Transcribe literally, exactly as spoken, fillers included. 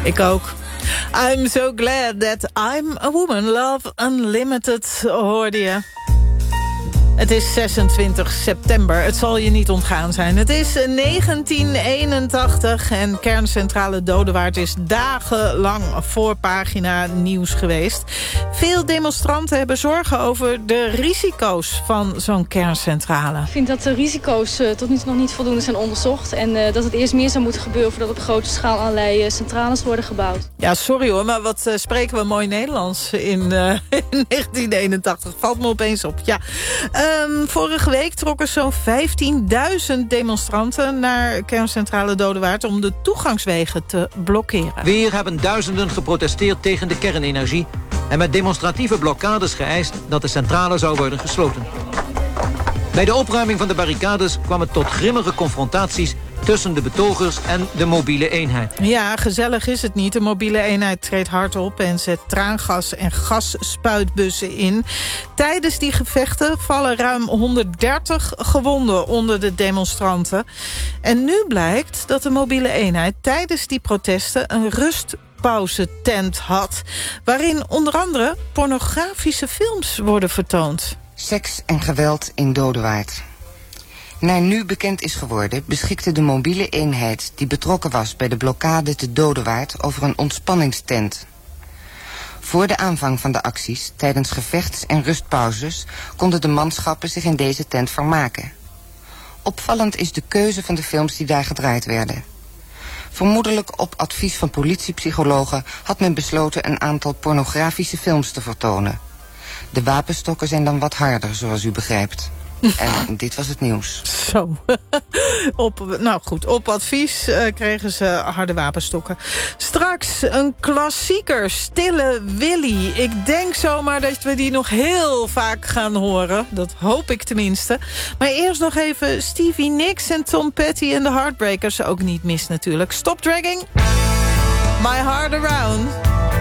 Ik ook. I'm so glad that I'm a woman. Love Unlimited, hoorde je. Het is zesentwintig september. Het zal je niet ontgaan zijn. Het is negentien eenentachtig en kerncentrale Dodewaard is dagenlang voorpagina nieuws geweest. Veel demonstranten hebben zorgen over de risico's van zo'n kerncentrale. Ik vind dat de risico's uh, tot nu toe nog niet voldoende zijn onderzocht. En uh, dat het eerst meer zou moeten gebeuren voordat op grote schaal allerlei uh, centrales worden gebouwd. Ja, sorry hoor, maar wat uh, spreken we mooi Nederlands in, uh, in negentien eenentachtig. Valt me opeens op, ja. Um, vorige week trokken zo'n vijftienduizend demonstranten naar kerncentrale Dodewaard om de toegangswegen te blokkeren. Weer hebben duizenden geprotesteerd tegen de kernenergie en met demonstratieve blokkades geëist dat de centrale zou worden gesloten. Bij de opruiming van de barricades kwam het tot grimmige confrontaties tussen de betogers en de mobiele eenheid. Ja, gezellig is het niet. De mobiele eenheid treedt hard op en zet traangas en gasspuitbussen in. Tijdens die gevechten vallen ruim honderddertig gewonden onder de demonstranten. En nu blijkt dat de mobiele eenheid tijdens die protesten een rustpauzetent had, waarin onder andere pornografische films worden vertoond. Seks en geweld in Dodewaard. Naar nu bekend is geworden, beschikte de mobiele eenheid die betrokken was bij de blokkade te Dodewaard over een ontspanningstent. Voor de aanvang van de acties, tijdens gevechts- en rustpauzes, konden de manschappen zich in deze tent vermaken. Opvallend is de keuze van de films die daar gedraaid werden. Vermoedelijk op advies van politiepsychologen had men besloten een aantal pornografische films te vertonen. De wapenstokken zijn dan wat harder, zoals u begrijpt. En dit was het nieuws. Zo. op, nou goed, op advies uh, kregen ze harde wapenstokken. Straks een klassieker, Stille Willy. Ik denk zomaar dat we die nog heel vaak gaan horen. Dat hoop ik tenminste. Maar eerst nog even Stevie Nicks en Tom Petty en de Heartbreakers. Ook niet mis natuurlijk. Stop Dragging My Heart Around.